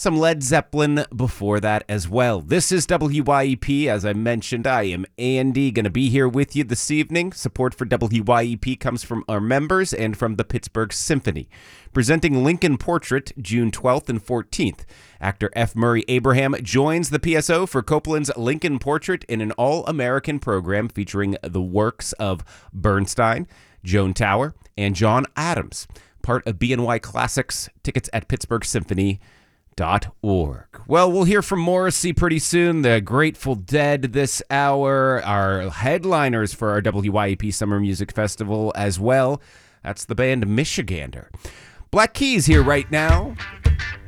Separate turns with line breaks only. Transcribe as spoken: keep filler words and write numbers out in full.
some Led Zeppelin before that as well. This is W Y E P. As I mentioned, I am Andy, going to be here with you this evening. Support for W Y E P comes from our members and from the Pittsburgh Symphony. Presenting Lincoln Portrait June twelfth and fourteenth. Actor F. Murray Abraham joins the P S O for Copeland's Lincoln Portrait in an all-American program featuring the works of Bernstein, Joan Tower, and John Adams. Part of B N Y Classics. Tickets at pittsburgh symphony dot org. Well, we'll hear from Morrissey pretty soon. The Grateful Dead this hour. Our headliners for our W Y E P Summer Music Festival as well. That's the band Michigander. Black Keys here right now.